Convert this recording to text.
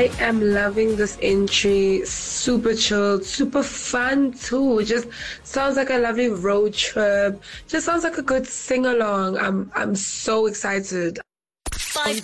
I am loving this entry. Super chilled, super fun too. Just sounds like a lovely road trip. Just sounds like a good sing along. I'm so excited. Find